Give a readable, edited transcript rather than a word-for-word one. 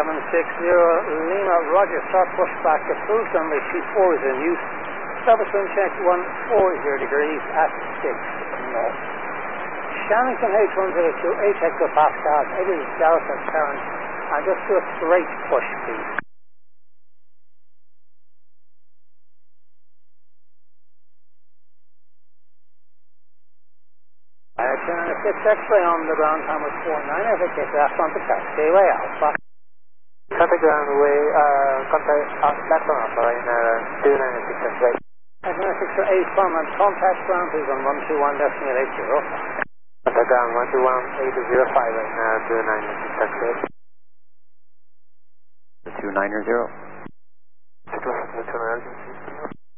Lima, Roger, start pushback, approved runway 24 is in use. Service wind check 140 degrees at 6 north. Shannington H102, 8 hectopascals, it is Delta current, and just do a straight push, please. Action and a 6 X-ray on the ground, time was 49, I think it's left on the taxiway Alpha. Contact runway, contact platform Alpha in 296 X-ray. 296 firm and contact ground please on 121.80. Contact ground 121.805 right now, 296 X-ray. 290. Situation emergency.